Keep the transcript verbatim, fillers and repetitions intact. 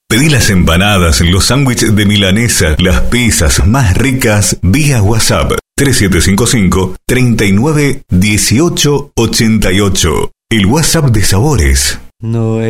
Pedí las empanadas, los sándwiches de milanesa, las pizzas más ricas vía WhatsApp tres siete cinco cinco, treinta y nueve, dieciocho, ochenta y ocho. El WhatsApp de Sabores. No